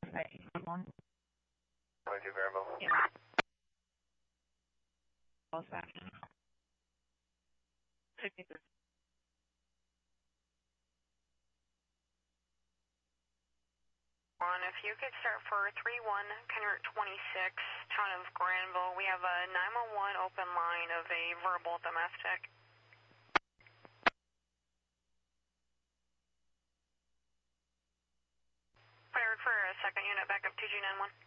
One. 22 Granville. Yeah. Close back. 63. If you could start for 31, Kenner 26, town of Granville. We have a 911 open line of a verbal domestic. Fired for a second unit backup 2G91.